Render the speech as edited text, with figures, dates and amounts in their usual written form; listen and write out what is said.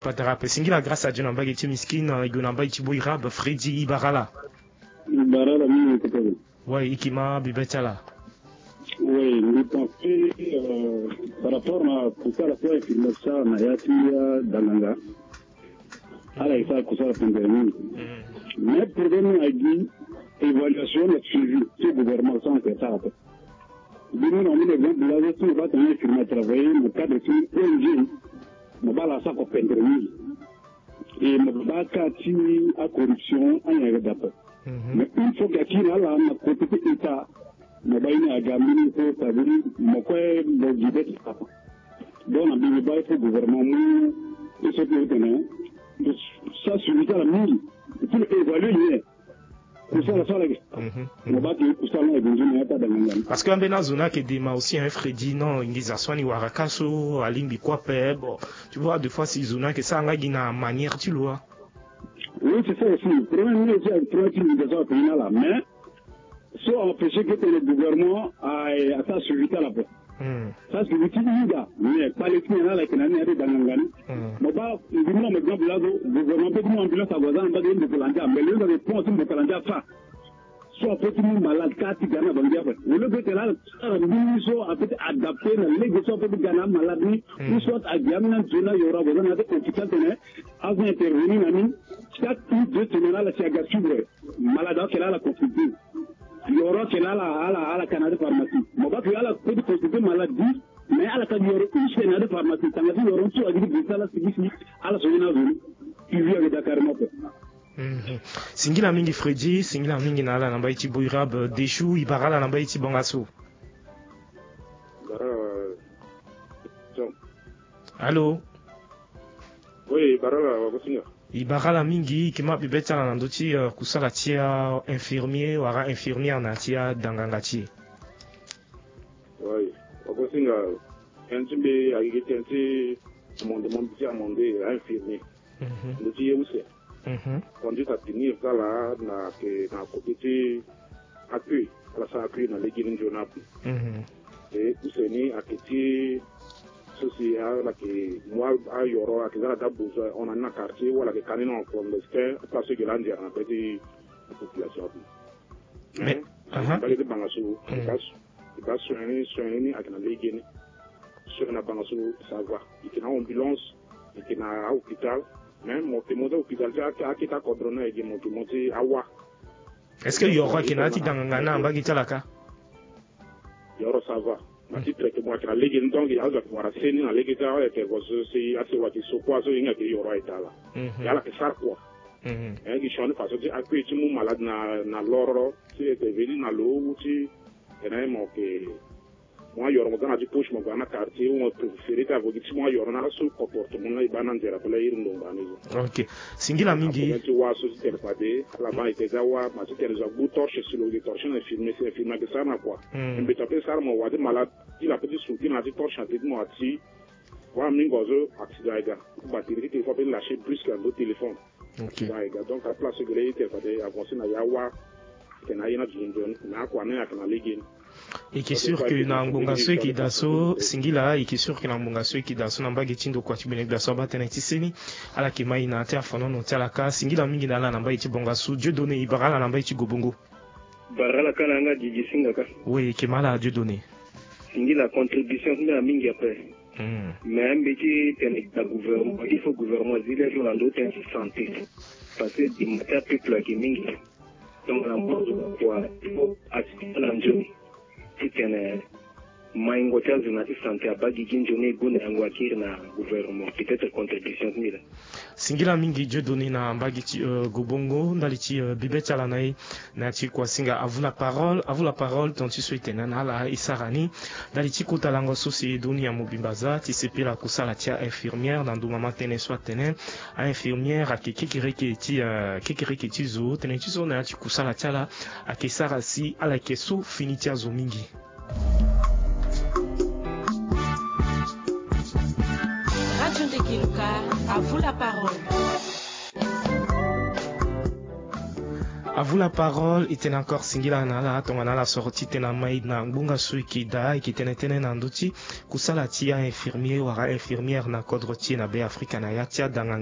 Patarap singila grâce à Dieu namba geti miskin igonamba itiboira ba Freddy Ibarala. Ibarala mimi kutoka. Ouais, ikima bibetala. Oui, je pensais par rapport à tout ça la fois il ça na yatia dalanga. Ala isa kusala pandemie. Mais problème a dit évaluation de suivi du gouvernement sans que ça. Nous on met l'exemple là où va tenir firme travailler dans le cadre de ONG. Mobala sa ko pandemie. Et mobaka ti a corruption en yaga dapa. Mais une fois que tu as là na côté état mobaini agamini ko tabiri mokwe bo gibet papa. Donc on a bien bail pour gouvernement et ce que tenait ça suivi la mille pour évaluer parce que mbena zona ke dema aussi un Freddy non ingizaswa ni warakaso alimbi kwa bon tu vois des fois si zona que ça ngagi na manière tu vois. Oui c'est ça aussi premier c'est trois qui là mais soit empêcher que le gouvernement a ça suivi la paix. Ça c'est l'outil là mais pas les clients là qui n'ont rien d'angangani. Mais bah du moment exemple là le gouvernement peut nous ambulance à voisin pas de Kolanda mais le réponse de Kolanda pas soit peut nous malade carte gana bandia pas le fait que là ça nous soit peut adapter la législation peut gana maladie ou soit à gamina zona yora voisin à hôpital tenait avant intervenir nani chaque 2 semaines là c'est à suivre malade qui là la consulter il y aura qu'elle a la Canada pharmacie. Mon bac il y a la petite consulter maladie, mais à la Canada une Canada pharmacie. Tant que il y aura tout à dire que ça là c'est ici à la zone zone. Il vient avec Dakar moi. Singila mingi Freddy, singila mingi na la namba iti boirab deshu Ibarala namba iti bangaso. Allô. Oui, Ibarala wakosinga. Ibarala mingi kima bibeta na ndoti kusala tia infirmier wara infirmière na tia dangangati. Oui, wakosinga entimbe agitenti monde tia monde infirmier. Ndoti yuse. Conduite à tenir ça là na que na côté appui la ça appui na legini jona. Et useni akiti ceci là que moi à yoro à que ça besoin on a un quartier ou là que canino en comme le parce que là on a petit population mais pas de bangasu pas soigner à que na legini sur na bangasu ça va il y a une ambulance il y a un hôpital même monter hôpital à qui t'a coordonné et monter awa est-ce que y aura qui n'a ti dangana mbagita laka yoro ça va mati traitement kira legi donc il y a des pouvoir seni na legi ta et que c'est assez wati so quoi so inga ke yoro itala ya la que ça quoi et qui chante façon de accueillir tout monde malade na loro c'est venu na lo uti et mo que moi yoro mo na di push mo na quartier ou préféré ta vous dit moi yoro na so comportement na ibana ndera pela irundo ngani OK singila mingi tu vois so c'est pas de la bas était gawa ma tu les abu torche sur le torche na filmer c'est filmer que ça na quoi mais taper ça mo wadi malade il a petit souci na di torche de mo ati wa mingozo accident ega batterie qui faut lâcher plus que le téléphone OK donc à place que les téléphone avancer na yawa que na yana junjon na kwa na kana ligin. Et qui est sûr que na ngonga ceux qui daso singila et qui est sûr que na ngonga ceux qui daso namba getindo kwa tibene daso batena tiseni ala kima ina tia fono no tia laka singila mingi na la namba iti bonga su Dieu donné Ibarala namba iti gobongo barala kana nga jiji singaka oui kemala Dieu donné singila contribution na mingi après mais mbeki tena gouvernement il faut gouvernement zile sur la dote santé parce que di mata peuple qui mingi donc la mode quoi il faut assister à l'enjeu c'est maingo chazo na santé abagi kinjone gune yango akiri na gouvernement peut-être contribution mila singila mingi Dieu donné na mbagi gobongo ndalichi bibeta la nai na ti kwa singa à vous la parole tant tu souhaites na la isarani ndalichi kota lango sosi doni ya mobimbaza ti sepela kusala tia infirmière dans mama tene soit tene a infirmière a kekireke ti zo tene ti zo na ti kusala tia la a kesara si ala keso finitia zo mingi. Radio Ndekiluka, à vous la parole. À vous la parole, il était encore singila nala, tongana la sortie tena maïd na bunga suiki da, qui tenait nanduti, kusala tia infirmier ou infirmière na kodroti na be Afrika na yatia dans